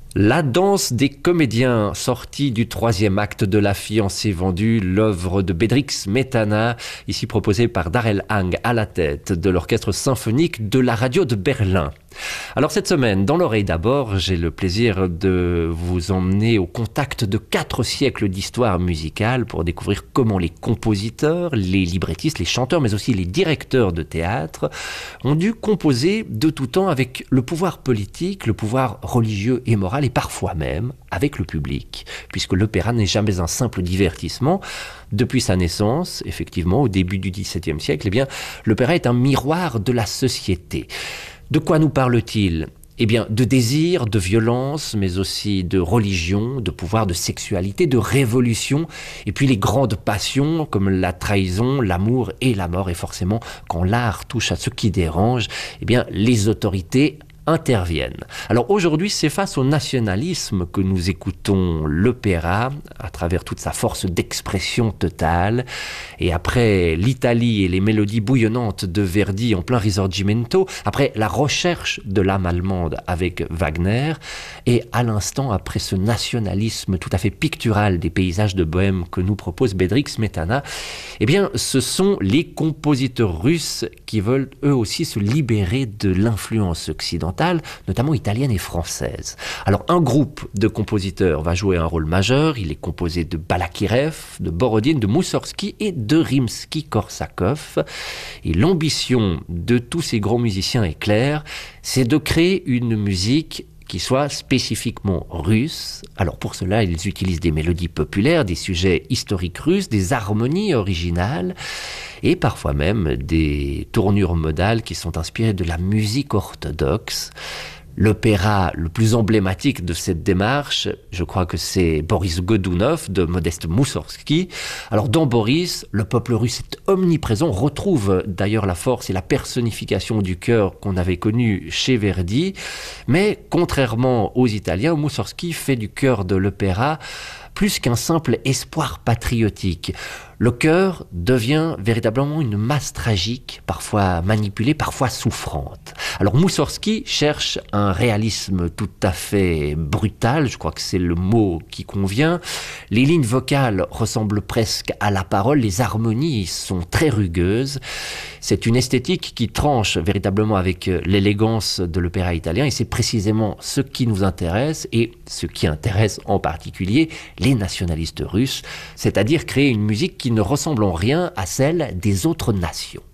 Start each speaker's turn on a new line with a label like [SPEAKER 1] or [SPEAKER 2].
[SPEAKER 1] La danse des comédiens, sortie du troisième acte de La fiancée vendue, l'œuvre de Bedřich Smetana, ici proposée par Darrell Hang à la tête de l'orchestre symphonique de la radio de Berlin. Alors cette semaine, dans l'oreille d'abord, j'ai le plaisir de vous emmener au contact de 4 siècles d'histoire musicale pour découvrir comment les compositeurs, les librettistes, les chanteurs, mais aussi les directeurs de théâtre ont dû composer de tout temps avec le pouvoir politique, le pouvoir religieux et moral et parfois même avec le public, puisque l'opéra n'est jamais un simple divertissement. Depuis sa naissance, effectivement, au début du XVIIe siècle, eh bien, l'opéra est un miroir de la société. De quoi nous parle-t-il ? Eh bien, de désir, de violence, mais aussi de religion, de pouvoir, de sexualité, de révolution, et puis les grandes passions comme la trahison, l'amour et la mort. Et forcément, quand l'art touche à ce qui dérange, eh bien, les autorités interviennent. Alors aujourd'hui, c'est face au nationalisme que nous écoutons l'opéra à travers toute sa force d'expression totale. Et après l'Italie et les mélodies bouillonnantes de Verdi en plein Risorgimento, après la recherche de l'âme allemande avec Wagner, et à l'instant après ce nationalisme tout à fait pictural des paysages de Bohème que nous propose Bedřich Smetana, eh bien, ce sont les compositeurs russes qui veulent eux aussi se libérer de l'influence occidentale, notamment italienne et française. Alors un groupe de compositeurs va jouer un rôle majeur, il est composé de Balakirev, de Borodine, de Moussorgsky et de Rimsky-Korsakov. Et l'ambition de tous ces grands musiciens est claire, c'est de créer une musique qui soit spécifiquement russe. Alors pour cela, ils utilisent des mélodies populaires, des sujets historiques russes, des harmonies originales et parfois même des tournures modales qui sont inspirées de la musique orthodoxe. L'opéra le plus emblématique de cette démarche, je crois que c'est Boris Godunov de Modeste Moussorgsky. Alors dans Boris, le peuple russe est omniprésent, on retrouve d'ailleurs la force et la personnification du chœur qu'on avait connu chez Verdi. Mais contrairement aux Italiens, Moussorgsky fait du chœur de l'opéra plus qu'un simple espoir patriotique. Le chœur devient véritablement une masse tragique, parfois manipulée, parfois souffrante. Alors Moussorgsky cherche un réalisme tout à fait brutal, je crois que c'est le mot qui convient. Les lignes vocales ressemblent presque à la parole, les harmonies sont très rugueuses. C'est une esthétique qui tranche véritablement avec l'élégance de l'opéra italien et c'est précisément ce qui nous intéresse et ce qui intéresse en particulier les nationalistes russes, c'est-à-dire créer une musique qui ne ressemble en rien à celle des autres nations.